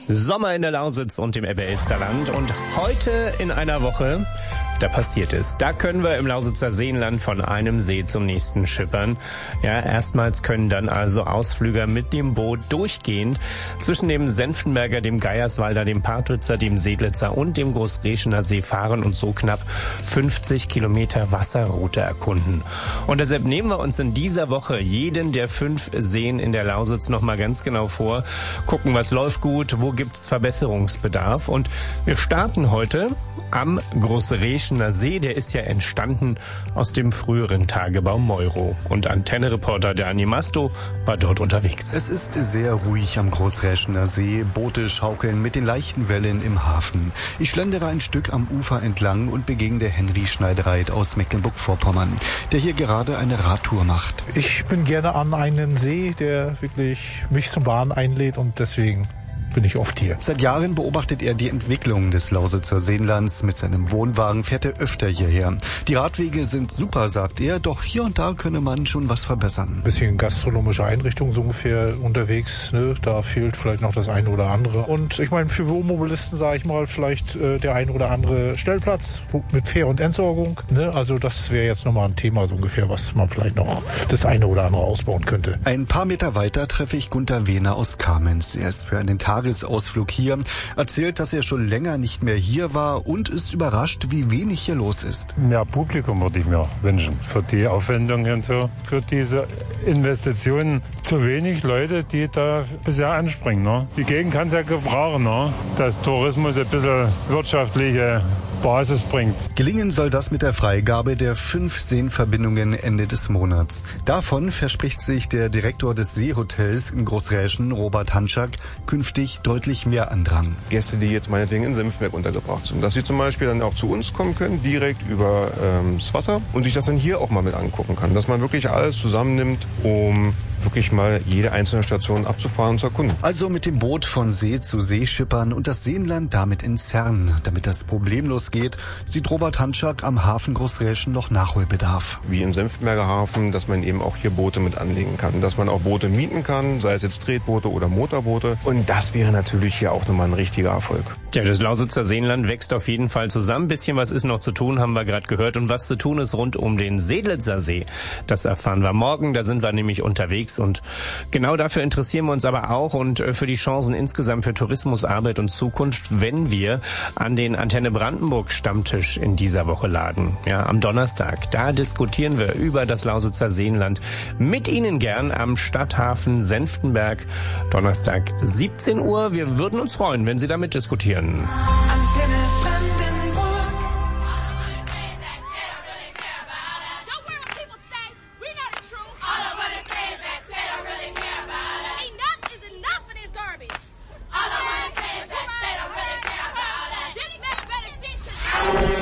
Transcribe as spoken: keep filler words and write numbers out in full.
Sommer in der Lausitz und im Elbe-Elster-Land und heute in einer Woche, da passiert es. Da können wir im Lausitzer Seenland von einem See zum nächsten schippern. Ja, erstmals können dann also Ausflüger mit dem Boot durchgehend zwischen dem Senftenberger, dem Geierswalder, dem Partwitzer, dem Seedlitzer und dem Großreschener See fahren und so knapp fünfzig Kilometer Wasserroute erkunden. Und deshalb nehmen wir uns in dieser Woche jeden der fünf Seen in der Lausitz nochmal ganz genau vor, gucken, was läuft gut, wo gibt's Verbesserungsbedarf. Und wir starten heute am Großreschener See. Der ist ja entstanden aus dem früheren Tagebau Meuro. Und Antenne-Reporter der Animasto war dort unterwegs. Es ist sehr ruhig am Großreschener See. Boote schaukeln mit den leichten Wellen im Hafen. Ich schlendere ein Stück am Ufer entlang und begegne Henry Schneidereit aus Mecklenburg-Vorpommern, der hier gerade eine Radtour macht. Ich bin gerne an einen See, der wirklich mich zum Baden einlädt und deswegen bin ich oft hier. Seit Jahren beobachtet er die Entwicklung des Lausitzer Seenlands. Mit seinem Wohnwagen fährt er öfter hierher. Die Radwege sind super, sagt er, doch hier und da könne man schon was verbessern. Ein bisschen gastronomische Einrichtung so ungefähr unterwegs, ne? Da fehlt vielleicht noch das eine oder andere. Und ich meine, für Wohnmobilisten sage ich mal, vielleicht äh, der ein oder andere Stellplatz mit Fähr- und Entsorgung. Ne? Also das wäre jetzt nochmal ein Thema so ungefähr, was man vielleicht noch das eine oder andere ausbauen könnte. Ein paar Meter weiter treffe ich Gunther Wehner aus Kamenz. Er ist für einen Tag Tagesausflug hier, erzählt, dass er schon länger nicht mehr hier war und ist überrascht, wie wenig hier los ist. Mehr Publikum würde ich mir wünschen für die Aufwendungen und so. Für diese Investitionen zu wenig Leute, die da bisher anspringen. Ne? Die Gegend kann es ja gebrauchen, ne? Dass Tourismus ein bisschen wirtschaftliche Basis bringt. Gelingen soll das mit der Freigabe der fünf Seenverbindungen Ende des Monats. Davon verspricht sich der Direktor des Seehotels in Großräschen, Robert Hanschak, künftig deutlich mehr Andrang. Gäste, die jetzt meinetwegen in Senftenberg untergebracht sind, dass sie zum Beispiel dann auch zu uns kommen können, direkt über ähm, das Wasser und sich das dann hier auch mal mit angucken kann. Dass man wirklich alles zusammennimmt, um wirklich mal jede einzelne Station abzufahren und zu erkunden. Also mit dem Boot von See zu See schippern und das Seenland damit entzerren. Damit das problemlos geht, sieht Robert Hanschak am Hafen Großräschen noch Nachholbedarf. Wie im Senftenberger Hafen, dass man eben auch hier Boote mit anlegen kann. Dass man auch Boote mieten kann, sei es jetzt Tretboote oder Motorboote. Und das wäre natürlich hier auch nochmal ein richtiger Erfolg. Ja, das Lausitzer Seenland wächst auf jeden Fall zusammen. Ein bisschen was ist noch zu tun, haben wir gerade gehört. Und was zu tun ist rund um den Seedlitzer See, das erfahren wir morgen. Da sind wir nämlich unterwegs. Und genau dafür interessieren wir uns aber auch und für die Chancen insgesamt für Tourismus, Arbeit und Zukunft, wenn wir an den Antenne Brandenburg Stammtisch in dieser Woche laden. Ja, am Donnerstag. Da diskutieren wir über das Lausitzer Seenland mit Ihnen gern am Stadthafen Senftenberg. Donnerstag siebzehn Uhr. Wir würden uns freuen, wenn Sie da mitdiskutieren.